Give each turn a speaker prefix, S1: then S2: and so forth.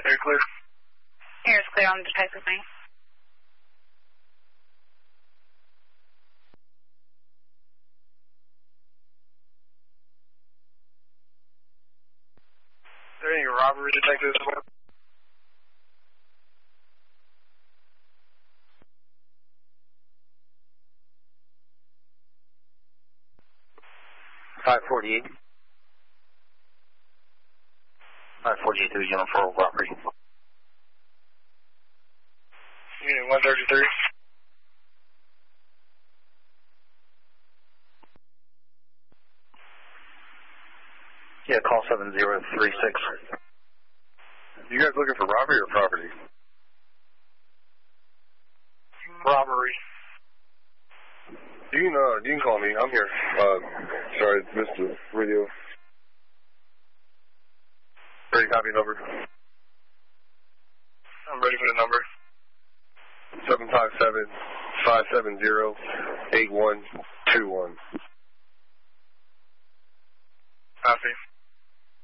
S1: You're clear.
S2: Here's clear on the detective thing.
S1: Is there any robbery detectives?
S3: 548. 548 to the unit for robbery.
S1: Unit 133.
S3: Yeah, call 7036.
S1: You guys looking for robbery or property? Robbery. You can call me. I'm here. Sorry, missed the radio. Ready to copy number? I'm ready for the number. 757-570-8121. Copy.